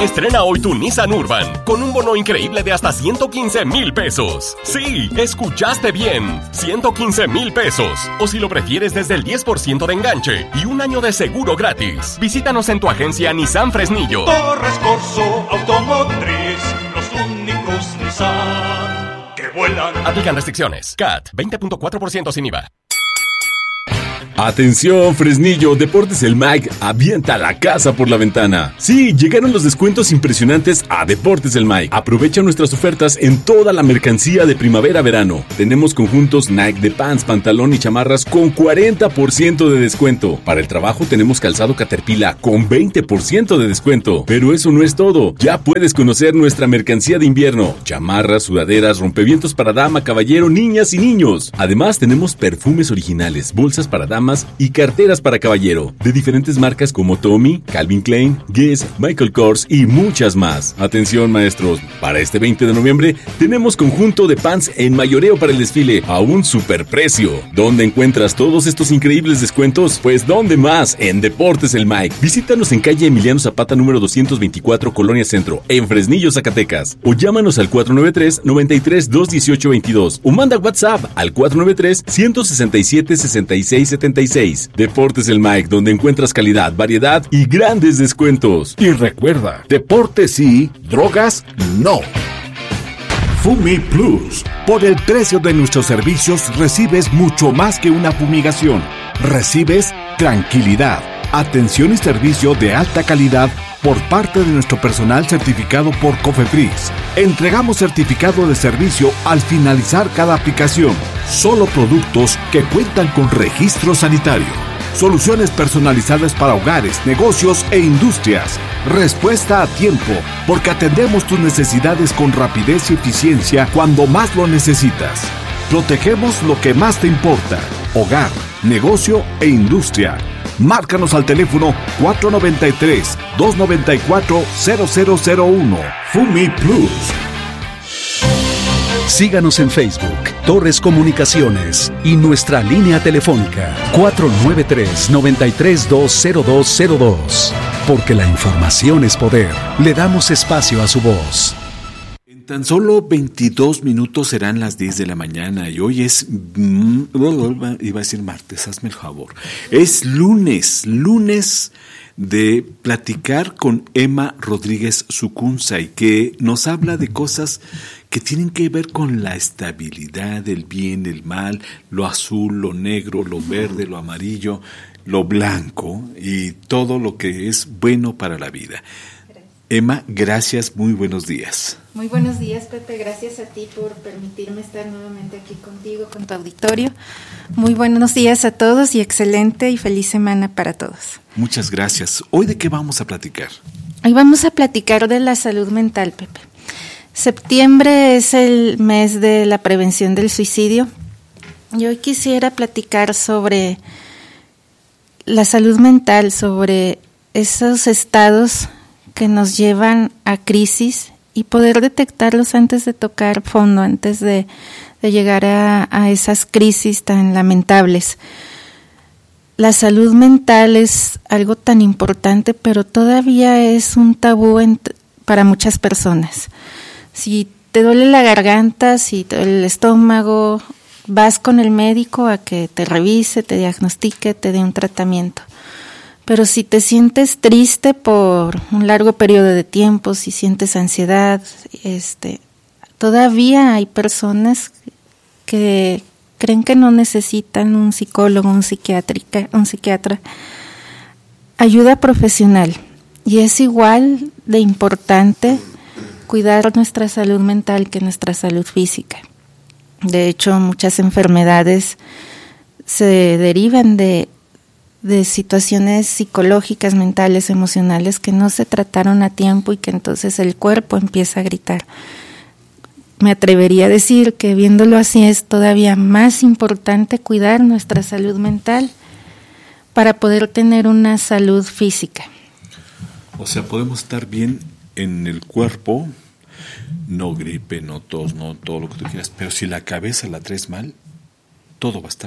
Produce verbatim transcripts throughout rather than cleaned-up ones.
Estrena hoy tu Nissan Urban con un bono increíble de hasta ciento quince mil pesos. Sí, escuchaste bien, ciento quince mil pesos. O si lo prefieres, desde el diez por ciento de enganche y un año de seguro gratis. Visítanos en tu agencia Nissan Fresnillo. Torres Corso Automotriz, los únicos Nissan que vuelan. Aplican restricciones. C A T veinte punto cuatro por ciento sin I V A. Atención, Fresnillo, Deportes El Mike avienta la casa por la ventana. Sí, llegaron los descuentos impresionantes a Deportes El Mike. Aprovecha nuestras ofertas en toda la mercancía de primavera-verano. Tenemos conjuntos Nike de pants, pantalón y chamarras con cuarenta por ciento de descuento. Para el trabajo tenemos calzado Caterpillar con veinte por ciento de descuento. Pero eso no es todo. Ya puedes conocer nuestra mercancía de invierno. Chamarras, sudaderas, rompevientos para dama, caballero, niñas y niños. Además tenemos perfumes originales, bolsas para dama y carteras para caballero, de diferentes marcas como Tommy, Calvin Klein, Guess, Michael Kors y muchas más. Atención, maestros, para este veinte de noviembre tenemos conjunto de pants en mayoreo para el desfile a un superprecio. ¿Dónde encuentras todos estos increíbles descuentos? Pues ¿dónde más? En Deportes El Mike. Visítanos en calle Emiliano Zapata número doscientos veinticuatro, Colonia Centro, en Fresnillo, Zacatecas. O llámanos al cuatro nueve tres, nueve tres, dos uno ocho, veintidós o manda WhatsApp al cuatro nueve tres, uno seis siete, seis seis siete seis. Deportes El Mike, donde encuentras calidad, variedad y grandes descuentos. Y recuerda, deportes sí, drogas no. Fumi Plus. Por el precio de nuestros servicios recibes mucho más que una fumigación. Recibes tranquilidad, atención y servicio de alta calidad por parte de nuestro personal certificado por COFEPRIS. Entregamos certificado de servicio al finalizar cada aplicación. Solo productos que cuentan con registro sanitario. Soluciones personalizadas para hogares, negocios e industrias. Respuesta a tiempo, porque atendemos tus necesidades con rapidez y eficiencia cuando más lo necesitas. Protegemos lo que más te importa: hogar, negocio e industria. Márcanos al teléfono cuatro nueve tres, dos nueve cuatro, cero cero cero uno. Fumi Plus. Síganos en Facebook, Torres Comunicaciones, y nuestra línea telefónica cuatro nueve tres, nueve tres dos, cero dos cero dos. Porque la información es poder. Le damos espacio a su voz. En tan solo veintidós minutos serán las diez de la mañana y hoy es, iba a decir martes, hazme el favor, es lunes, lunes de platicar con Emma Rodríguez Sucunsay, que nos habla de cosas que tienen que ver con la estabilidad, el bien, el mal, lo azul, lo negro, lo verde, lo amarillo, lo blanco y todo lo que es bueno para la vida. Emma, gracias, muy buenos días. Muy buenos días, Pepe, gracias a ti por permitirme estar nuevamente aquí contigo, con tu auditorio. Muy buenos días a todos y excelente y feliz semana para todos. Muchas gracias. ¿Hoy de qué vamos a platicar? Hoy vamos a platicar de la salud mental, Pepe. Septiembre es el mes de la prevención del suicidio y hoy quisiera platicar sobre la salud mental, sobre esos estados que nos llevan a crisis y poder detectarlos antes de tocar fondo, antes de, de llegar a, a esas crisis tan lamentables. La salud mental es algo tan importante, pero todavía es un tabú en, para muchas personas. Si te duele la garganta, si te duele el estómago, vas con el médico a que te revise, te diagnostique, te dé un tratamiento. Pero si te sientes triste por un largo periodo de tiempo, si sientes ansiedad, este, todavía hay personas que creen que no necesitan un psicólogo, un psiquiátrica, un psiquiatra. Ayuda profesional. Y es igual de importante cuidar nuestra salud mental que nuestra salud física. De hecho, muchas enfermedades se derivan de de situaciones psicológicas, mentales, emocionales que no se trataron a tiempo y que entonces el cuerpo empieza a gritar. Me atrevería a decir que viéndolo así es todavía más importante cuidar nuestra salud mental para poder tener una salud física. O sea, podemos estar bien en el cuerpo, no gripe, no tos, no todo lo que tú quieras, pero si la cabeza la traes mal, todo va a estar mal.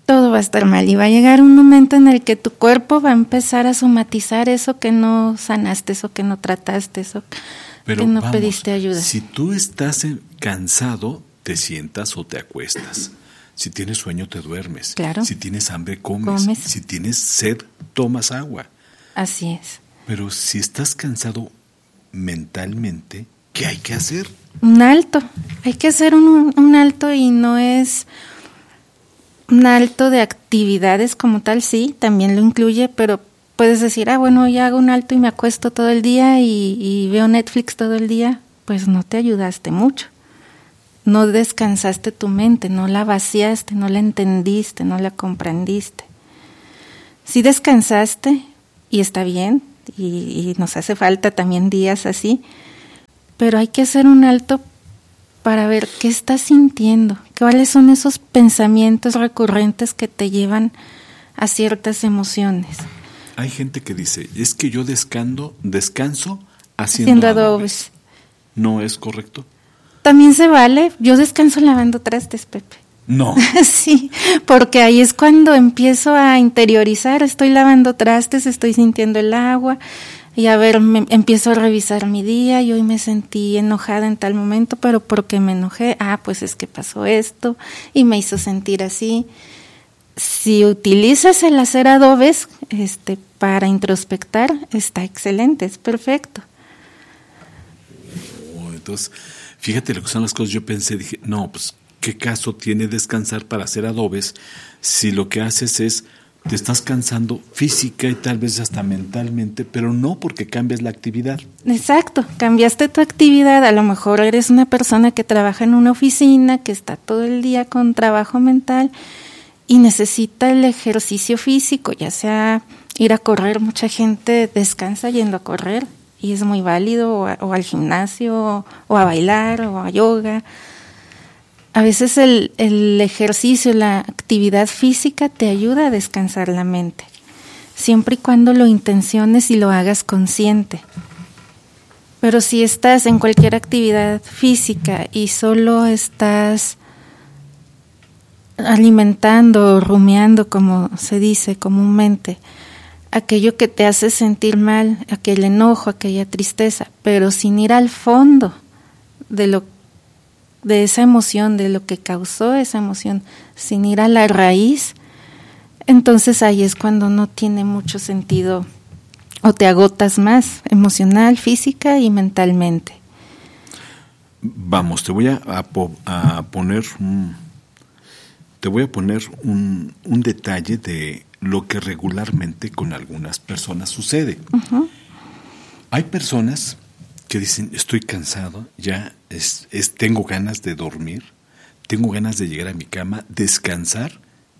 todo va a estar mal y va a llegar un momento en el que tu cuerpo va a empezar a somatizar eso que no sanaste, eso que no trataste, eso Pero que no vamos, pediste ayuda. Si tú estás cansado, te sientas o te acuestas. Si tienes sueño, te duermes. Claro. Si tienes hambre, comes. Comes. Si tienes sed, tomas agua. Así es. Pero si estás cansado mentalmente, ¿qué hay que hacer? Un alto. Hay que hacer un, un alto y no es un alto de actividades como tal, sí, también lo incluye, pero puedes decir, ah, bueno, ya hago un alto y me acuesto todo el día y, y veo Netflix todo el día. Pues no te ayudaste mucho. No descansaste tu mente, no la vaciaste, no la entendiste, no la comprendiste. Sí descansaste y está bien, y, y nos hace falta también días así, pero hay que hacer un alto para ver qué estás sintiendo, cuáles son esos pensamientos recurrentes que te llevan a ciertas emociones. Hay gente que dice, es que yo descando, descanso Haciendo haciendo, adobes. adobes. ¿No es correcto? También se vale, yo descanso lavando trastes, Pepe. No. Sí, porque ahí es cuando empiezo a interiorizar, estoy lavando trastes, estoy sintiendo el agua y a ver, me, empiezo a revisar mi día y hoy me sentí enojada en tal momento, pero ¿por qué me enojé? Ah, pues es que pasó esto y me hizo sentir así. Si utilizas el hacer adobes este, para introspectar, está excelente, es perfecto. Oh, entonces, fíjate lo que son las cosas. Yo pensé, dije, no, pues, ¿qué caso tiene descansar para hacer adobes si lo que haces es, te estás cansando física y tal vez hasta mentalmente, pero no porque cambias la actividad? Exacto, cambiaste tu actividad, a lo mejor eres una persona que trabaja en una oficina, que está todo el día con trabajo mental y necesita el ejercicio físico, ya sea ir a correr, mucha gente descansa yendo a correr y es muy válido, o, a, o al gimnasio, o, o a bailar, o a yoga. A veces el, el ejercicio, la actividad física te ayuda a descansar la mente, siempre y cuando lo intenciones y lo hagas consciente. Pero si estás en cualquier actividad física y solo estás alimentando o rumiando, como se dice comúnmente, aquello que te hace sentir mal, aquel enojo, aquella tristeza, pero sin ir al fondo de lo de esa emoción, de lo que causó esa emoción, sin ir a la raíz, entonces ahí es cuando no tiene mucho sentido o te agotas más emocional, física y mentalmente. Vamos, te voy a, a, a poner un, te voy a poner un, un detalle de lo que regularmente con algunas personas sucede. Uh-huh. Hay personas que dicen, estoy cansado, ya es, es, tengo ganas de dormir, tengo ganas de llegar a mi cama, descansar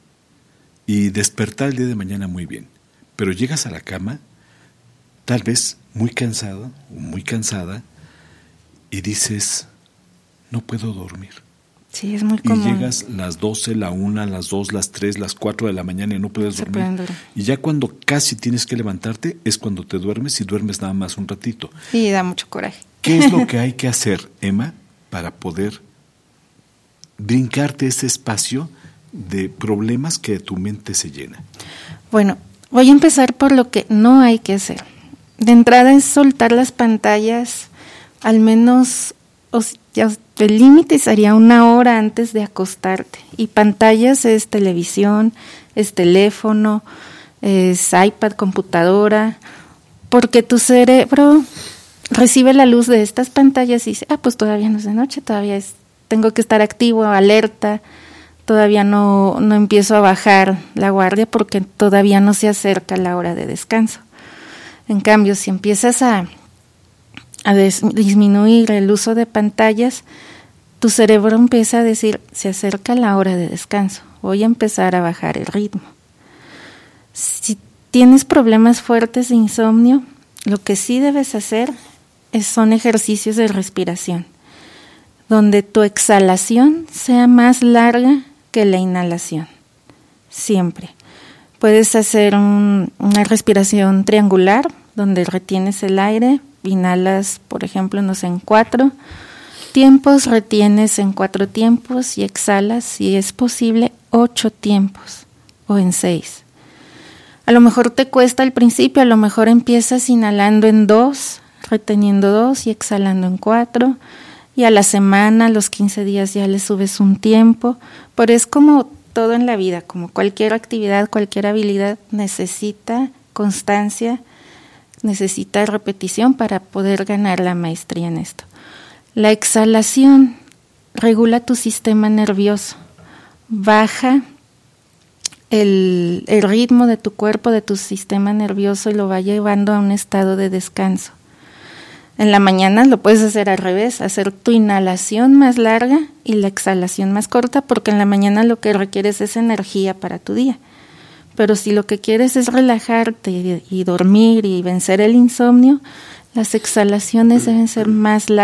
y despertar el día de mañana muy bien. Pero llegas a la cama, tal vez muy cansado o muy cansada, y dices, no puedo dormir. Sí, es muy común. Y llegas las doce, la una, las dos, las tres, las cuatro de la mañana y no puedes Se dormir. dormir. Y ya cuando casi tienes que levantarte es cuando te duermes y duermes nada más un ratito. Sí, da mucho coraje. ¿Qué es lo que hay que hacer, Emma, para poder brincarte ese espacio de problemas que tu mente se llena? Bueno, voy a empezar por lo que no hay que hacer. De entrada es soltar las pantallas, al menos o ya, el límite sería una hora antes de acostarte. Y pantallas es televisión, es teléfono, es iPad, computadora, porque tu cerebro recibe la luz de estas pantallas y dice, ah, pues todavía no es de noche, todavía es, tengo que estar activo, alerta, todavía no, no empiezo a bajar la guardia porque todavía no se acerca la hora de descanso. En cambio, si empiezas a, a des, disminuir el uso de pantallas, tu cerebro empieza a decir, se acerca la hora de descanso, voy a empezar a bajar el ritmo. Si tienes problemas fuertes de insomnio, lo que sí debes hacer es, son ejercicios de respiración, donde tu exhalación sea más larga que la inhalación, siempre. Puedes hacer un, una respiración triangular, donde retienes el aire, inhalas, por ejemplo, no sé, en cuatro tiempos, retienes en cuatro tiempos y exhalas, si es posible, ocho tiempos o en seis. A lo mejor te cuesta al principio, a lo mejor empiezas inhalando en dos, reteniendo dos y exhalando en cuatro, y a la semana, a los quince días ya le subes un tiempo, pero es como todo en la vida, como cualquier actividad, cualquier habilidad necesita constancia, necesita repetición para poder ganar la maestría en esto. La exhalación regula tu sistema nervioso, baja el, el ritmo de tu cuerpo, de tu sistema nervioso y lo va llevando a un estado de descanso. En la mañana lo puedes hacer al revés, hacer tu inhalación más larga y la exhalación más corta, porque en la mañana lo que requieres es energía para tu día. Pero si lo que quieres es relajarte y, y dormir y vencer el insomnio, las exhalaciones deben ser más largas